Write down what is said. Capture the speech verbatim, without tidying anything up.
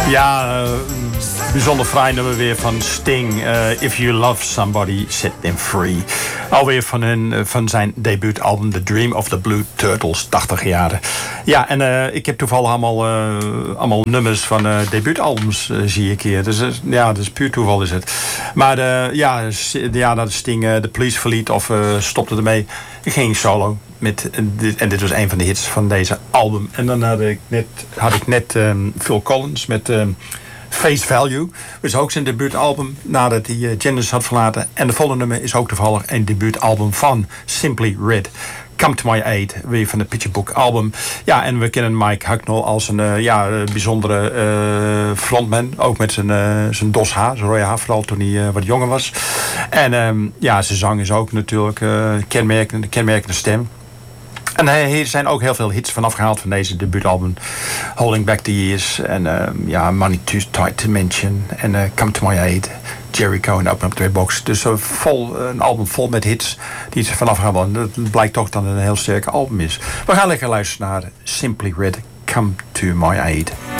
Ja, uh, bijzonder fraai nummer weer van Sting. Uh, If You Love Somebody, Set Them Free. Alweer van, hun, uh, van zijn debuutalbum The Dream of the Blue Turtles, tachtig jaren. Ja, en uh, ik heb toevallig allemaal, uh, allemaal nummers van uh, debuutalbums, uh, zie ik hier. Dus uh, ja, dat is puur toeval is het. Maar uh, ja, ja, dat Sting uh, de Police verliet of uh, stopte ermee. Ik ging solo. Met, en dit was een van de hits van deze album. En dan had ik net, had ik net um, Phil Collins met um, Face Value. Dat is ook zijn debuutalbum nadat hij uh, Genesis had verlaten. En de volgende nummer is ook toevallig een debuutalbum van Simply Red. Come to My Aid, weer van het Picture Book album. Ja, en we kennen Mike Hucknall als een uh, ja, bijzondere uh, frontman. Ook met zijn, uh, zijn dos haar, zijn rode haar, vooral toen hij uh, wat jonger was. En um, ja, zijn zang is ook natuurlijk uh, kenmerkende, kenmerkende stem. En er zijn ook heel veel hits vanaf gehaald van deze debuutalbum. Holding Back the Years. En uh, ja, Money Too Tight to Mention. En uh, Come to My Aid. Jericho en Open Up the Red Box. Dus uh, vol, een album vol met hits die het vanaf gaan hadden. Dat blijkt toch dat het een heel sterke album is. We gaan lekker luisteren naar Simply Red. Come to My Aid.